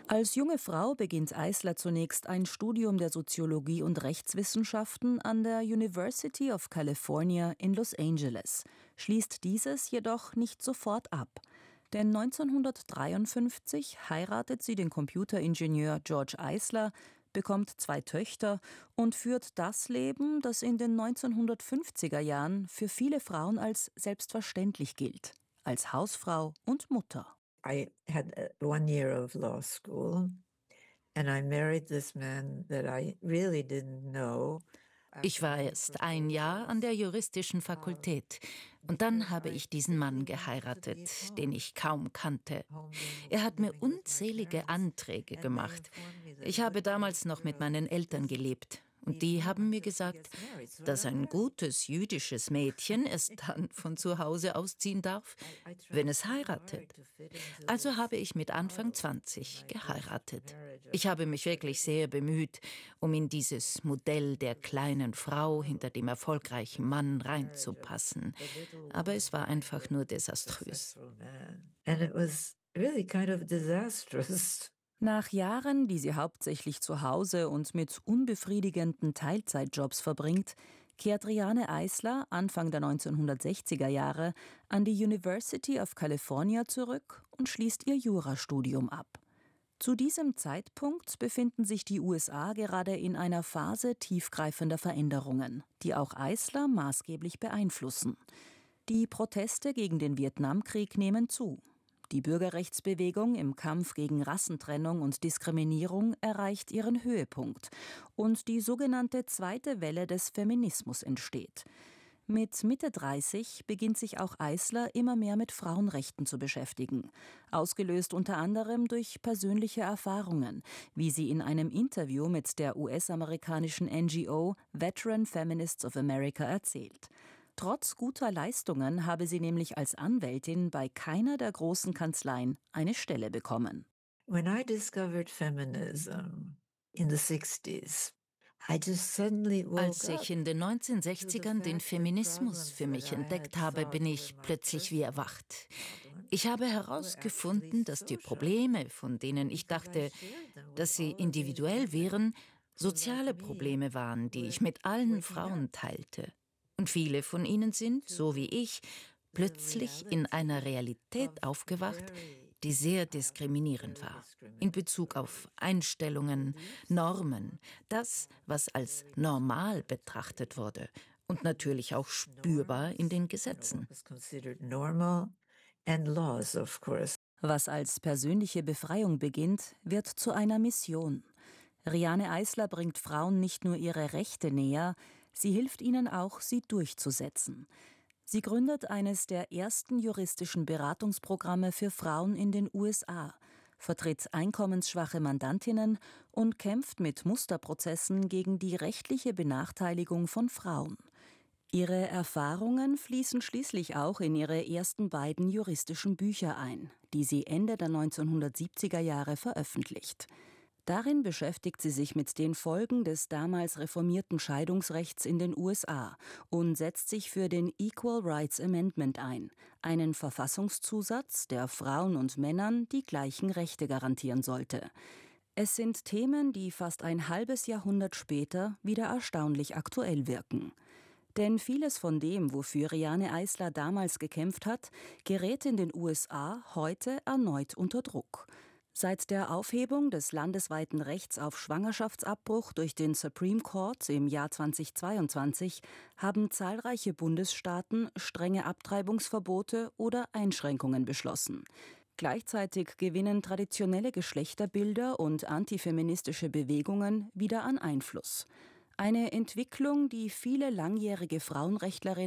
Als junge Frau beginnt Eisler zunächst ein Studium der Soziologie und Rechtswissenschaften an der University of California in Los Angeles, schließt dieses jedoch nicht sofort ab. Denn 1953 heiratet sie den Computeringenieur George Eisler, bekommt 2 Töchter und führt das Leben, das in den 1950er Jahren für viele Frauen als selbstverständlich gilt, als Hausfrau und Mutter. I had 1 year of law school and I married this man that I really didn't know. Ich war erst 1 Jahr an der juristischen Fakultät und dann habe ich diesen Mann geheiratet, den ich kaum kannte. Er hat mir unzählige Anträge gemacht. Ich habe damals noch mit meinen Eltern gelebt. Und die haben mir gesagt, dass ein gutes jüdisches Mädchen erst dann von zu Hause ausziehen darf, wenn es heiratet. Also habe ich mit Anfang 20 geheiratet. Ich habe mich wirklich sehr bemüht, um in dieses Modell der kleinen Frau hinter dem erfolgreichen Mann reinzupassen. Aber es war einfach nur desaströs. And it was really kind of disastrous. Nach Jahren, die sie hauptsächlich zu Hause und mit unbefriedigenden Teilzeitjobs verbringt, kehrt Riane Eisler Anfang der 1960er Jahre an die University of California zurück und schließt ihr Jurastudium ab. Zu diesem Zeitpunkt befinden sich die USA gerade in einer Phase tiefgreifender Veränderungen, die auch Eisler maßgeblich beeinflussen. Die Proteste gegen den Vietnamkrieg nehmen zu. Die Bürgerrechtsbewegung im Kampf gegen Rassentrennung und Diskriminierung erreicht ihren Höhepunkt und die sogenannte zweite Welle des Feminismus entsteht. Mit Mitte 30 beginnt sich auch Eisler immer mehr mit Frauenrechten zu beschäftigen, ausgelöst unter anderem durch persönliche Erfahrungen, wie sie in einem Interview mit der US-amerikanischen NGO Veteran Feminists of America erzählt. Trotz guter Leistungen habe sie nämlich als Anwältin bei keiner der großen Kanzleien eine Stelle bekommen. When I discovered feminism in the 60s, Als ich in den 1960ern den Feminismus für mich entdeckt habe, bin ich plötzlich wie erwacht. Ich habe herausgefunden, dass die Probleme, von denen ich dachte, dass sie individuell wären, soziale Probleme waren, die ich mit allen Frauen teilte. Und viele von ihnen sind, so wie ich, plötzlich in einer Realität aufgewacht, die sehr diskriminierend war. In Bezug auf Einstellungen, Normen, das, was als normal betrachtet wurde und natürlich auch spürbar in den Gesetzen. Was als persönliche Befreiung beginnt, wird zu einer Mission. Riane Eisler bringt Frauen nicht nur ihre Rechte näher, sie hilft ihnen auch, sie durchzusetzen. Sie gründet eines der ersten juristischen Beratungsprogramme für Frauen in den USA, vertritt einkommensschwache Mandantinnen und kämpft mit Musterprozessen gegen die rechtliche Benachteiligung von Frauen. Ihre Erfahrungen fließen schließlich auch in ihre ersten beiden juristischen Bücher ein, die sie Ende der 1970er Jahre veröffentlicht. Darin beschäftigt sie sich mit den Folgen des damals reformierten Scheidungsrechts in den USA und setzt sich für den Equal Rights Amendment ein, einen Verfassungszusatz, der Frauen und Männern die gleichen Rechte garantieren sollte. Es sind Themen, die fast ein halbes Jahrhundert später wieder erstaunlich aktuell wirken. Denn vieles von dem, wofür Riane Eisler damals gekämpft hat, gerät in den USA heute erneut unter Druck. Seit der Aufhebung des landesweiten Rechts auf Schwangerschaftsabbruch durch den Supreme Court im Jahr 2022 haben zahlreiche Bundesstaaten strenge Abtreibungsverbote oder Einschränkungen beschlossen. Gleichzeitig gewinnen traditionelle Geschlechterbilder und antifeministische Bewegungen wieder an Einfluss. Eine Entwicklung, die viele langjährige Frauenrechtlerinnen